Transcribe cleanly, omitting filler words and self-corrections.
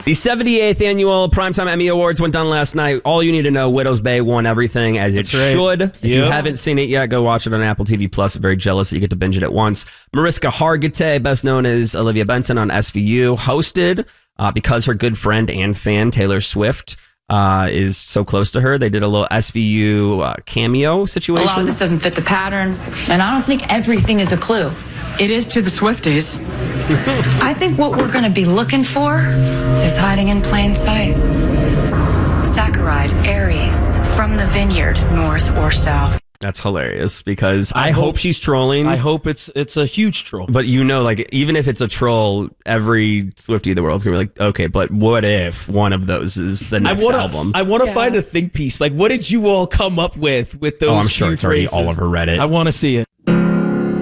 The 78th annual Primetime Emmy Awards went down last night. All you need to know, Widow's Bay won everything as it should. If you haven't seen it yet, go watch it on Apple TV Plus. Very jealous that you get to binge it at once. Mariska Hargitay, best known as Olivia Benson on SVU, hosted because her good friend and fan Taylor Swift is so close to her. They did a little SVU cameo situation. A lot of this doesn't fit the pattern, and I don't think everything is a clue. It is to the Swifties. I think what we're going to be looking for is hiding in plain sight. Saccharide, Aries, from the vineyard, north or south. That's hilarious because I hope she's trolling. I hope it's a huge troll. But like, even if it's a troll, every Swiftie in the world is going to be like, okay, but what if one of those is the next album? I want to find a think piece. Like, what did you all come up with those? Oh, I'm sure it's already all over Reddit. I want to see it.